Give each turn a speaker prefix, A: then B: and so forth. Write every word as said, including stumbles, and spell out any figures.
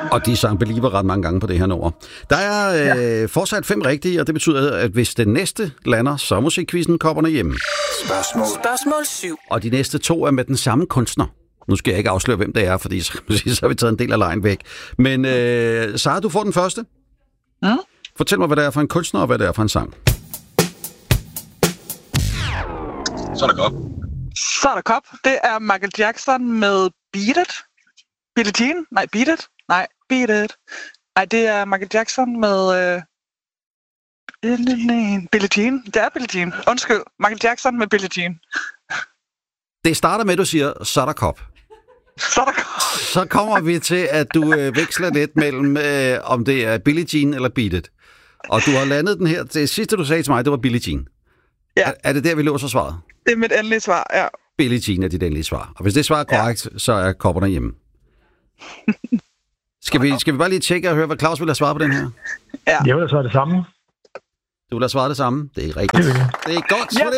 A: Og de sang Believer ret mange gange på det her nummer. Der er øh, ja. fortsat fem rigtige, og det betyder, at hvis den næste lander, så er musikquizzen kopperne hjemme.
B: Spørgsmål. Spørgsmål syv.
A: Og de næste to er med den samme kunstner. Nu skal jeg ikke afsløre, hvem det er, fordi så, så har vi taget en del af lejen væk. Men øh, Sara, du får den første.
C: Mm?
A: Fortæl mig, hvad det er for en kunstner, og hvad det er for en sang.
D: Så er der kop.
C: Så er der kop. Det er Michael Jackson med Beat It. Billie Jean? Nej, Beat It. Nej, Beat It. Nej, det er Michael Jackson med... Øh... Billie Jean. Det er Billie Jean. Undskyld. Michael Jackson med Billie Jean.
A: Det starter med, at du siger, så er der kop.
C: Så er der kop.
A: Så kommer vi til, at du øh, veksler lidt mellem, øh, om det er Billie Jean eller Beat It. Og du har landet den her. Det sidste, du sagde til mig, det var Billie Jean.
C: Ja.
A: Er, er det der, vi låser svaret?
C: Det er mit endelige svar, ja.
A: Billie Jean er dit endelige svar. Og hvis det svar er korrekt, ja. så er kopperne hjemme. Skal vi, skal vi bare lige tjekke og høre, hvad Claus vil have svaret på den her?
C: Ja.
E: Jeg vil have svaret det samme.
A: Du vil have svaret det samme? Det er rigtigt. Det er godt, for det